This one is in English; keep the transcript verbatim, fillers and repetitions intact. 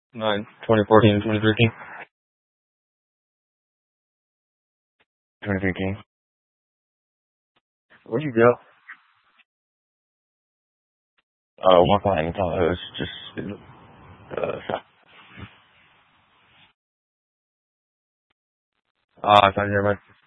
Nine, twenty fourteen, twenty thirteen. twenty thirteen. Where'd you go? Uh, one client in Tahoe is just, uh, uh, I thought you were